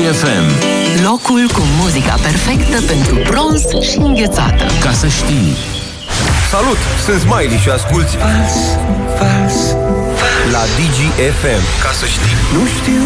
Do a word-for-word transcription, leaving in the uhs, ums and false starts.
F M. Locul cu muzica perfectă pentru bronz și înghețată. Ca să știi. Salut, sunt Smiley și asculti Vals, vals, la Digi F M. Ca să știi. nu știu